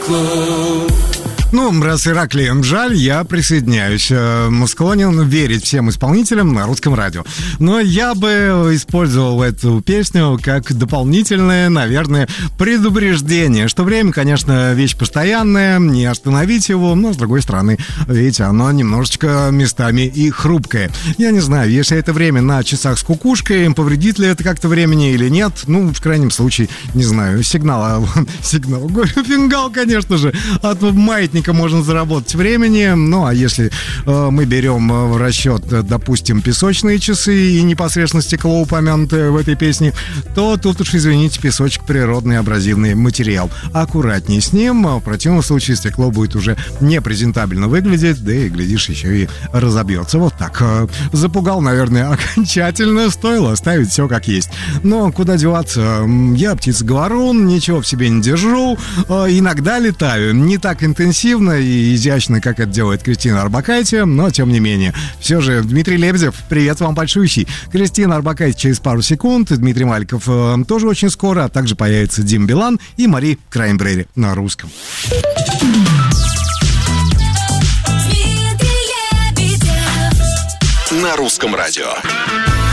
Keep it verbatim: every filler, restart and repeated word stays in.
Ну, раз Ираклий жаль, я присоединяюсь. Склонен верить всем исполнителям на русском радио. Но я бы использовал эту песню как дополнительное, наверное, предупреждение, что время, конечно, вещь постоянная, не остановить его, но, с другой стороны, видите, оно немножечко местами и хрупкое. Я не знаю, если это время на часах с кукушкой, повредит ли это как-то времени или нет, ну, в крайнем случае, не знаю, сигнал, сигнал, фингал, конечно же, от маятника можно заработать времени. Ну, а если э, мы берем в расчет, допустим, песочные часы и непосредственно стекло, упомянутое в этой песне, то тут уж, извините, песочек — природный абразивный материал. Аккуратнее с ним, в противном случае стекло будет уже непрезентабельно выглядеть, да и, глядишь, еще и разобьется. Вот так. Запугал, наверное, окончательно. Стоило оставить все как есть. Но куда деваться? Я птица-говорун, ничего в себе не держу. Иногда летаю. Не так интенсивно и изящно, как это делает Кристина Орбакайте, но тем не менее. Все же, Дмитрий Лебедев, привет вам большущий. Кристина Орбакайте через пару секунд, Дмитрий Маликов э, тоже очень скоро, а также появится Дим Билан и Мари Краймбрери на русском. На русском радио.